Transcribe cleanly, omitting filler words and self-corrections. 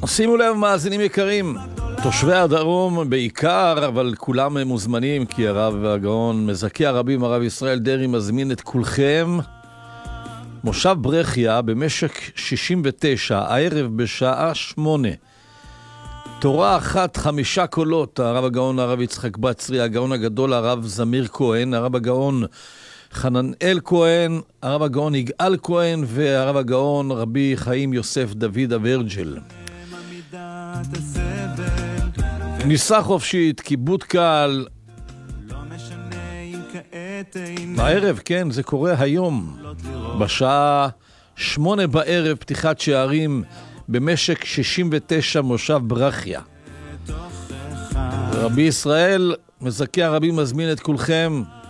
שימו לב מאזינים יקרים, תושבי הדרום בעיקר, אבל כולם מוזמנים, כי הרב הגאון מזכי הרבים הרב ישראל דרעי מזמין את כולכם. מושב ברכיה במשק 69, הערב בשעה 8. תורה אחת 5 קולות, הרב הגאון הרב יצחק בצרי, הגאון הגדול הרב זמיר כהן, הרב הגאון חננאל כהן, הרב הגאון יגאל כהן, והרב הגאון רבי חיים יוסף דוד אברג'ל. ניסה חופשית, כיבוד קל. בערב, כן, זה קורה היום. בשעה 8 בערב, פתיחת שערים במשק 69 מושב ברכיה. רבי ישראל מזכי הרבים מזמין את כולכם.